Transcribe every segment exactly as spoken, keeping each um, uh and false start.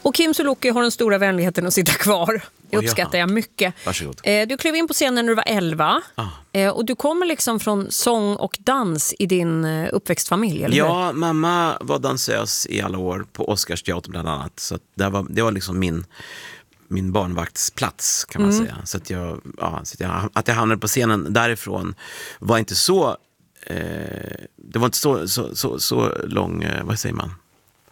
Och Kim Sulocki har den stora vänligheten att sitta kvar. Det oh, uppskattar jag mycket. Varsågod. Eh, du klev in på scenen när du var elva. Ah. Eh, och du kommer liksom från sång och dans i din eh, uppväxtfamilj, eller Ja, hur? mamma var dansös i alla år på Oscarsteatern bland annat. Så att det, var, det var liksom min... min barnvaktsplats kan man mm. säga. Så att jag, ja, så att jag, att jag hamnade på scenen därifrån var inte så, eh, det var inte så, så, så, så lång, eh, vad säger man?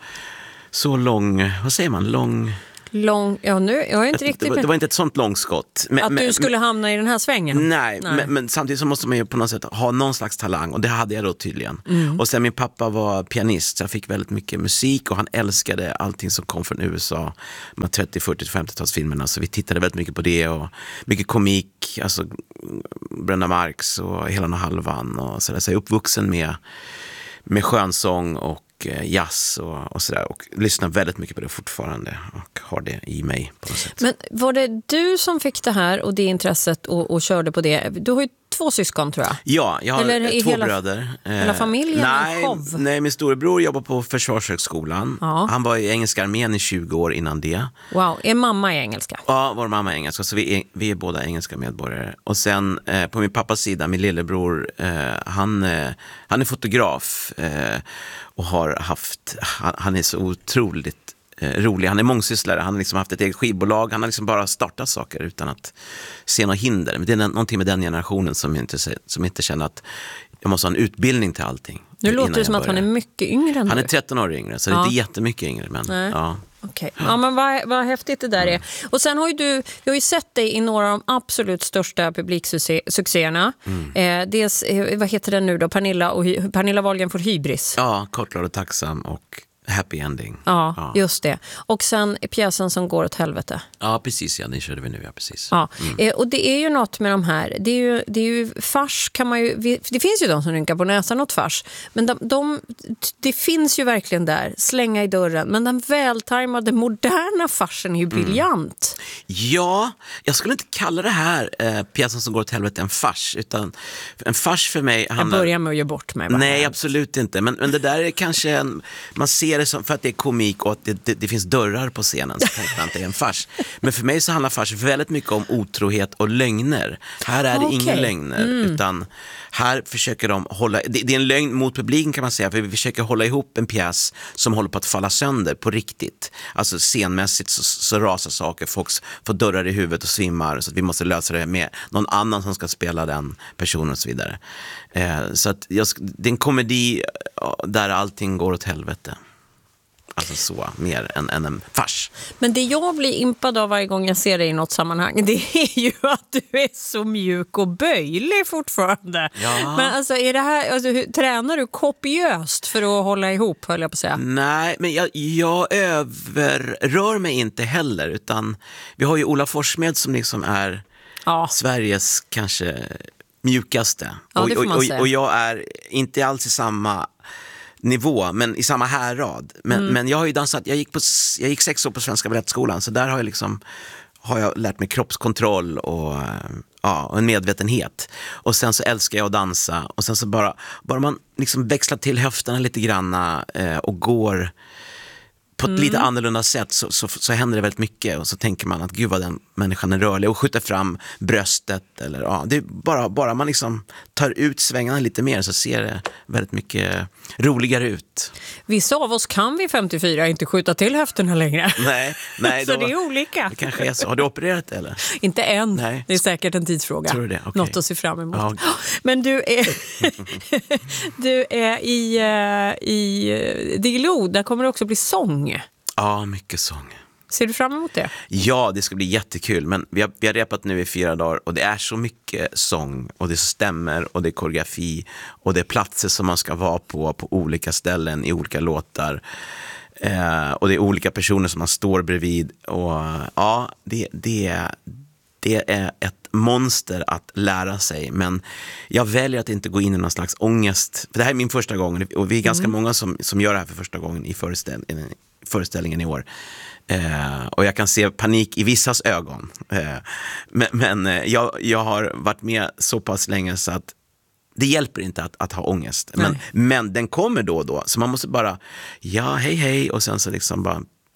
Så lång, vad säger man? Lång... Lång, ja nu, jag är inte ett, riktigt det, var, det var inte ett sånt långskott. Men, att men, du skulle hamna i den här svängen? Nej, nej. Men, men samtidigt så måste man ju på något sätt ha någon slags talang. Och det hade jag då tydligen. Mm. Och sen min pappa var pianist, så jag fick väldigt mycket musik. Och han älskade allting som kom från U S A. Med trettio, fyrtio, femtiotalsfilmerna. Så vi tittade väldigt mycket på det. Och mycket komik, alltså Brenda Marx och Hela och halvan. Och så där. Så jag är uppvuxen med, med skönsång och jazz och, och sådär, och lyssnar väldigt mycket på det fortfarande och har det i mig på något sätt. Men var det du som fick det här och det intresset och, och körde på det? Du har ju två syskon, tror jag. Ja, jag har Eller två hela, bröder. Hela familjen? Nej, show. nej, min storebror jobbar på Försvarshögskolan. Ja. Han var i engelska armén i tjugo år innan det. Wow, är mamma i engelska? Ja, vår mamma är engelska, så vi är, vi är båda engelska medborgare. Och sen eh, på min pappas sida, min lillebror, eh, han, eh, han är fotograf eh, och har haft, han, han är så otroligt eh, rolig. Han är mångsysslare, han har liksom haft ett eget skivbolag, han har liksom bara startat saker utan att se några hinder. Men det är någonting med den generationen som inte, som inte känner att jag måste ha en utbildning till allting. Nu låter det som att han är mycket yngre än Han du. är tretton år yngre, så ja. det är inte jättemycket yngre. Men, ja. Okej. Ja, men vad, vad häftigt det där är. Och sen har ju du, jag har ju sett dig i några av de absolut största publiksuccéerna. Mm. Eh, dels, eh, vad heter den nu då? Pernilla, och, Pernilla Wahlgren får hybris. Ja, Kortglad och tacksam och Happy Ending. Ja, ja, just det. Och sen pjäsen som går åt helvete. Ja, precis. Ja, den körde vi nu, ja, precis. Ja. Mm. Eh, och det är ju något med de här. Det är ju, det är ju fars kan man ju... Det finns ju de som rynkar på näsan åt fars. Men de, de, det finns ju verkligen där. Slänga i dörren. Men den vältajmade, moderna farsen är ju briljant. Mm. Ja, jag skulle inte kalla det här eh, pjäsen som går åt helvete en fars. Utan en fars för mig handlar... Jag börjar med att ge bort mig. Nej, absolut inte. Men, men det där är kanske en... Man ser det som, för att det är komik och att det, det, det finns dörrar på scenen, så tänker man att det är en fars. Men för mig så handlar fars väldigt mycket om otrohet och lögner. Här är det okay. inga lögner, mm. utan här försöker de hålla, det, det är en lögn mot publiken kan man säga, för vi försöker hålla ihop en pjäs som håller på att falla sönder på riktigt. Alltså scenmässigt så, så rasar saker, folk får dörrar i huvudet och svimmar, så att vi måste lösa det med någon annan som ska spela den personen och så vidare. Eh, så att jag, det är en komedi där allting går åt helvete. Alltså så, mer än, än en fars. Men det jag blir impad av varje gång jag ser dig i något sammanhang, det är ju att du är så mjuk och böjlig fortfarande. Ja. Men alltså, är det här, alltså, hur, tränar du kopiöst för att hålla ihop, höll jag på att säga? Nej, men jag, jag överrör mig inte heller, utan vi har ju Ola Forssmed som liksom är ja. Sveriges kanske mjukaste. Ja, det får man och, säga. och, och jag är inte alls i samma nivå, men i samma härrad. Men, mm. men jag har ju dansat, jag gick, på, jag gick sex år på Svenska Balettskolan, så där har jag liksom har jag lärt mig kroppskontroll och, ja, och en medvetenhet. Och sen så älskar jag att dansa, och sen så bara, bara man liksom växlar till höfterna lite granna eh, och går på ett mm. lite annorlunda sätt, så, så, så händer det väldigt mycket, och så tänker man att gud vad den människan är rörlig, och skjuter fram bröstet, eller ja, det är bara, bara man liksom tar ut svängarna lite mer, så ser det väldigt mycket roligare ut. Vissa av oss kan vid femtiofyra inte skjuta till höfterna längre. Nej, nej så då, det är olika. Det kanske är så. Har du opererat eller? Inte än. Nej. Det är säkert en tidsfråga. Tror du det? Okay. Något att se fram emot. Ja. Men du är du är i, i Diggiloo, där kommer det också bli sång. Ja, mycket sång. Ser du fram emot det? Ja, det ska bli jättekul. Men vi har, vi har repat nu i fyra dagar, och det är så mycket sång, och det stämmer, och det är koreografi, och det är platser som man ska vara på på olika ställen i olika låtar. Eh, och det är olika personer som man står bredvid. Och ja, det, det, det är ett monster att lära sig. Men jag väljer att inte gå in i någon slags ångest. För det här är min första gång, och vi är ganska mm. många som, som gör det här för första gången i föreställningen, föreställningen i år. Eh, och jag kan se panik i vissas ögon. Eh, men men eh, jag, jag har varit med så pass länge så att det hjälper inte att, att ha ångest. Men, men den kommer då och då. Så man måste bara, ja, hej, hej. Och sen så liksom bara,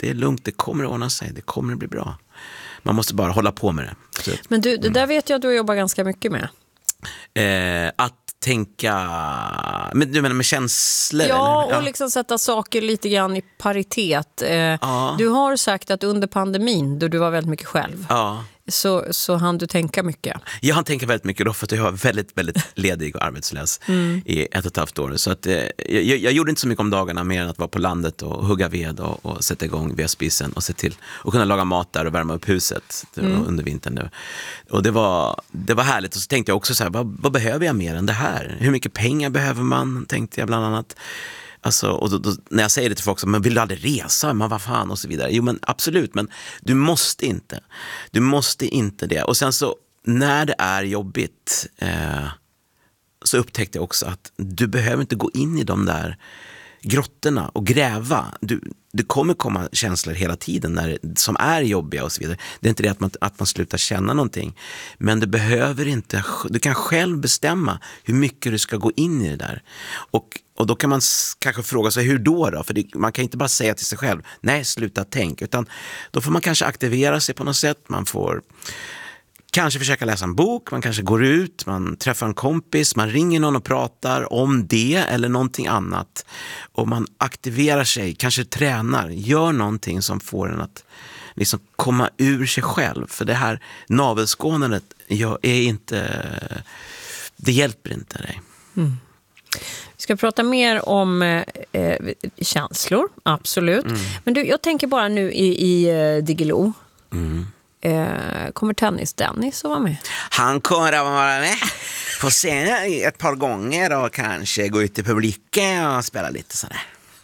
det är lugnt, det kommer att ordna sig, det kommer att bli bra. Man måste bara hålla på med det. Så, Men du, det där vet jag att du jobbar ganska mycket med. eh, att tänka, men du menar med känslor? Ja, eller? och liksom sätta saker lite grann i paritet. Eh, Ja. Du har sagt att under pandemin, då du var väldigt mycket själv, Ja. så, så hann du tänka mycket. Jag har tänkt väldigt mycket då för att jag var väldigt, väldigt ledig och arbetslös mm. i ett och ett halvt år. Så att, eh, jag, jag gjorde inte så mycket om dagarna mer än att vara på landet och hugga ved och, och sätta igång vedspisen och se till och kunna laga mat där och värma upp huset mm. under vintern nu. Och det var, det var härligt. Och så tänkte jag också så här, vad, vad behöver jag mer än det här? Hur mycket pengar behöver man, tänkte jag bland annat. Alltså, och då, då, när jag säger det till folk så, men vill du aldrig resa? Men vad fan och så vidare. Jo men absolut, men du måste inte. Du måste inte det. Och sen så, när det är jobbigt eh, så upptäckte jag också att du behöver inte gå in i de där grottorna och gräva. Du, det kommer komma känslor hela tiden när, som är jobbiga och så vidare. Det är inte det att man, att man slutar känna någonting. Men du behöver inte, du kan själv bestämma hur mycket du ska gå in i det där. Och, och då kan man kanske fråga sig, hur då då? För det, man kan inte bara säga till sig själv, nej sluta tänk. Utan då får man kanske aktivera sig på något sätt. Man får kanske försöka läsa en bok, man kanske går ut, man träffar en kompis, man ringer någon och pratar om det eller någonting annat. Och man aktiverar sig, kanske tränar, gör någonting som får en att liksom komma ur sig själv. För det här navelskådandet är inte, det hjälper inte dig. Mm. Vi ska prata mer om eh, känslor, absolut. Mm. Men du, jag tänker bara nu i, i uh, Diggiloo. Mm. Eh, kommer Tennis-Dennis att vara med? Han kommer att vara med på scenen ett par gånger och kanske gå ut i publiken och spela lite sådär.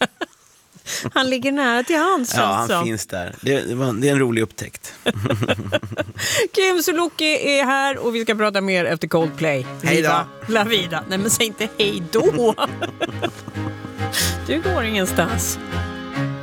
Han ligger nära till hands. Ja, han så. finns där. Det, det, var, det är en rolig upptäckt. Kim Sulocki är här och vi ska prata mer efter Coldplay. Hej då. La vida. Nej men säg inte hej då. Du går ingenstans.